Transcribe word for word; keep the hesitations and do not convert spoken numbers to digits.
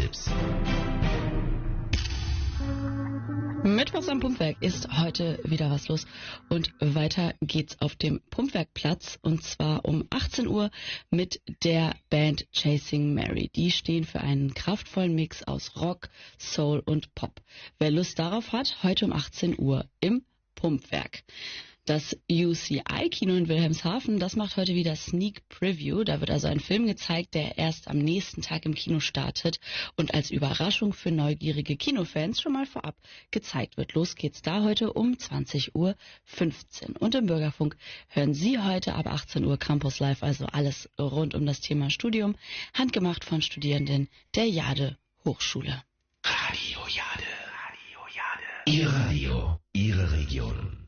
Filmtipps. Mittwochs am Pumpwerk ist heute wieder was los und weiter geht's auf dem Pumpwerkplatz und zwar um achtzehn Uhr mit der Band Chasing Mary. Die stehen für einen kraftvollen Mix aus Rock, Soul und Pop. Wer Lust darauf hat, heute um achtzehn Uhr im Pumpwerk. Das U C I-Kino in Wilhelmshaven, das macht heute wieder Sneak Preview. Da wird also ein Film gezeigt, der erst am nächsten Tag im Kino startet und als Überraschung für neugierige Kinofans schon mal vorab gezeigt wird. Los geht's da heute um zwanzig Uhr fünfzehn. Und im Bürgerfunk hören Sie heute ab achtzehn Uhr Campus Live, also alles rund um das Thema Studium, handgemacht von Studierenden der Jade Hochschule. Radio Jade, Radio Jade. Ihr Radio, Ihre Region.